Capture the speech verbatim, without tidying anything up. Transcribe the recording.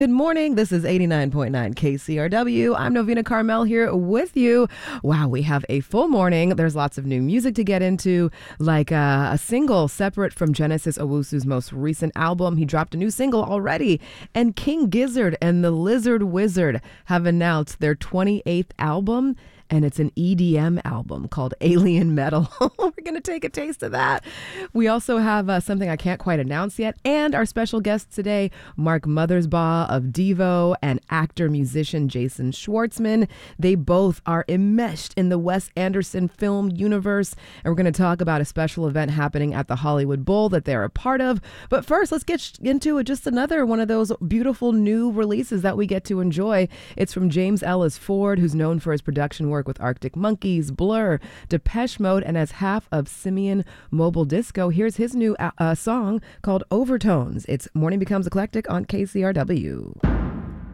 Good morning. This is eighty-nine point nine K C R W. I'm Novena Carmel here with you. Wow, we have a full morning. There's lots of new music to get into, like uh, a single separate from Genesis Owusu's most recent album. He dropped a new single already. And King Gizzard and the Lizard Wizard have announced their twenty-eighth album. And it's an E D M album called Alien Metal. We're going to take a taste of that. We also have uh, something I can't quite announce yet. And our special guest today, Mark Mothersbaugh of Devo and actor-musician Jason Schwartzman. They both are enmeshed in the Wes Anderson film universe. And we're going to talk about a special event happening at the Hollywood Bowl that they're a part of. But first, let's get into just another one of those beautiful new releases that we get to enjoy. It's from James Ellis Ford, who's known for his production work with Arctic Monkeys, Blur, Depeche Mode, and as half of Simian Mobile Disco. Here's his new uh, song called Overtones. It's Morning Becomes Eclectic on K C R W.